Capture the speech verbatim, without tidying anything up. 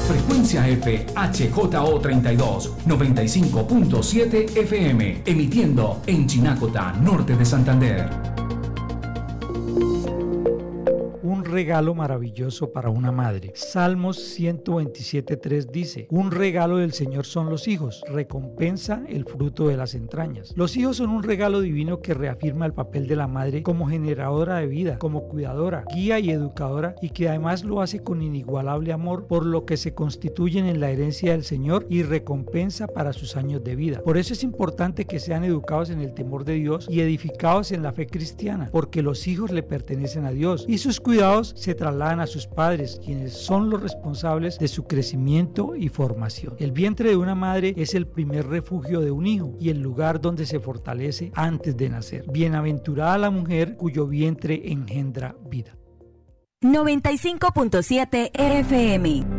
Frecuencia F H J O treinta y dos, noventa y cinco punto siete F M, emitiendo en Chinacota, norte de Santander. Un regalo maravilloso para una madre. Salmos ciento veintisiete tres dice: un regalo del Señor son los hijos, recompensa el fruto de las entrañas. Los hijos son un regalo divino que reafirma el papel de la madre como generadora de vida, como cuidadora, guía y educadora, y que además lo hace con inigualable amor, por lo que se constituyen en la herencia del Señor y recompensa para sus años de vida. Por eso es importante que sean educados en el temor de Dios y edificados en la fe cristiana, porque los hijos le pertenecen a Dios y sus cuidados se trasladan a sus padres, quienes son los responsables de su crecimiento y formación. El vientre de una madre es el primer refugio de un hijo y el lugar donde se fortalece antes de nacer. Bienaventurada la mujer cuyo vientre engendra vida. noventa y cinco punto siete R F M.